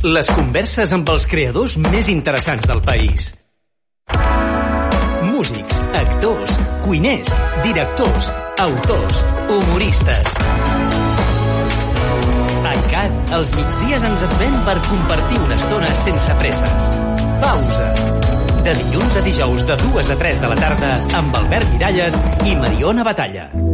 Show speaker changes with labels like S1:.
S1: Les converses amb els creadors més interessants del país. Músics, actors, cuiners, directors, autors, humoristes. iCat, als migdies ens advent per compartir una estona sense presses. Pausa. De dilluns a dijous de 2 a 3 de la tarda amb Albert Miralles i Mariona Batalla.